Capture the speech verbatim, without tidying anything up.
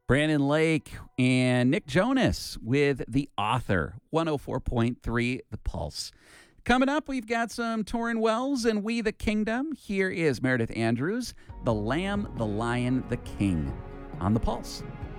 Brandon Lake and Nick Jonas with The Author, one oh four point three The Pulse. Coming up, we've got some Torrin Wells and We the Kingdom. Here is Meredith Andrews, The Lamb, the Lion, the King on The Pulse.